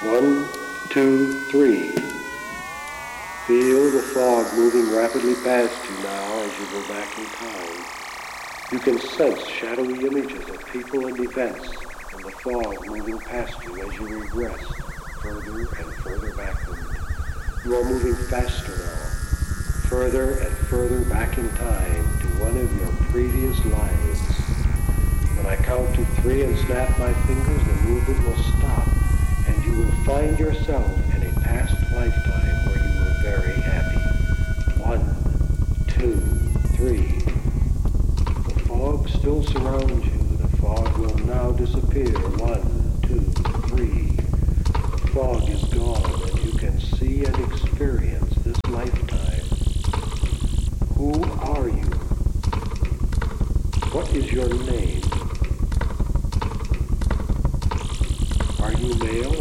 One, two, three. Feel the fog moving rapidly past you now as you go back in time. You can sense shadowy images of people and events in the fog moving past you as you regress further and further backward. You are moving faster now, further and further back in time to one of your previous lives. When I count to three and snap my fingers, the movement will stop, and you will find yourself in a past lifetime where you were very happy. 1, 2, 3. The fog still surrounds you. The fog will now disappear. 1, 2, 3. The fog is gone, and you can see and experience this lifetime. Who are you? What is your name? Are you male